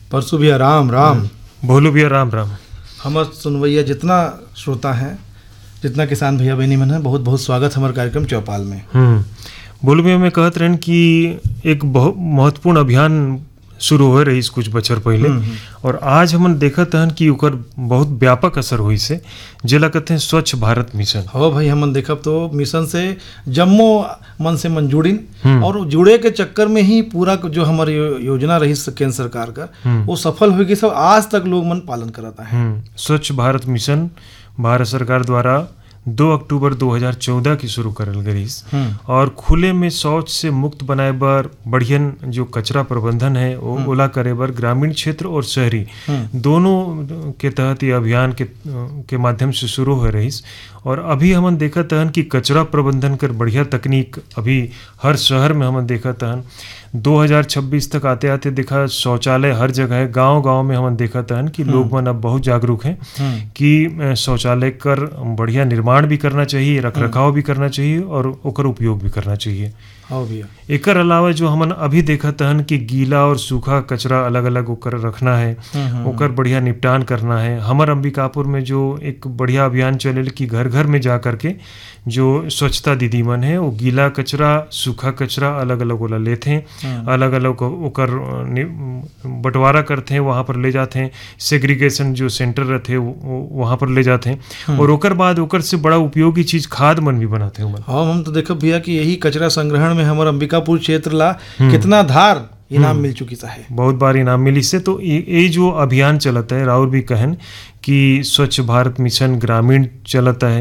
परसों भैया राम राम। भोलू भैया राम राम। हमर सुनवैया जितना श्रोता हैं, जितना किसान भैया बहनी मन है, बहुत बहुत स्वागत हमारे कार्यक्रम चौपाल में। भोलू भैया मैं कहत रहन कि एक बहुत महत्वपूर्ण अभियान शुरू हो रही कुछ बछर पहले, और आज हमन देखत हन कि ओकर बहुत व्यापक असर हुई से, जेला कहते हैं स्वच्छ भारत मिशन। हो भाई, हमन देखब तो मिशन से जम्मो मन से मन जुड़िन, और जुड़े के चक्कर में ही पूरा जो हमारी योजना रही केंद्र सरकार का, वो सफल हुई। सब आज तक लोग मन पालन करता है। स्वच्छ भारत मिशन भारत सरकार द्वारा 2 अक्टूबर 2014 की शुरू करल गई, और खुले में शौच से मुक्त बनाए बर बढ़ियन जो कचरा प्रबंधन है वो ओला करे बर ग्रामीण क्षेत्र और शहरी दोनों के तहत ये अभियान के माध्यम से शुरू हो रही। और अभी हमन देखत हन कि कचरा प्रबंधन कर बढ़िया तकनीक अभी हर शहर में हमन देखत हन। 2026 तक आते आते देखा शौचालय हर जगह है, गांव-गांव में हमन देखत हन कि लोग मन अब बहुत जागरूक हैं कि शौचालय कर बढ़िया निर्माण भी करना चाहिए, रख रखाव भी करना चाहिए और ओकर उपयोग भी करना चाहिए। हाँ भैया, एकर अलावा जो हमन अभी देखत हन कि गीला और सूखा कचरा अलग अलग ओकर रखना है, ओकर बढ़िया निपटान करना है। हमर अंबिकापुर में जो एक बढ़िया अभियान चलेल कि घर घर में जा करके जो स्वच्छता दीदी मन है वो गीला कचरा सूखा कचरा अलग अलग ओला लेते हैं, अलग अलग ओकर बंटवारा करते हैं, वहाँ पर ले जाते हैं, सेग्रीगेशन जो सेंटर रहते हैं वहाँ पर ले जाते हैं, और ओकर बाद ओकर से बड़ा उपयोगी चीज खाद मन भी बनाते हैं। हाँ, हम तो देखब भैया कि यही कचरा संग्रहण में हमारे अंबिकापुर क्षेत्र ला कितना धार इनाम मिल चुकी है, बहुत बार इनाम मिली से। तो ये जो अभियान चलता है, राउर भी कहन कि स्वच्छ भारत मिशन ग्रामीण चलता है,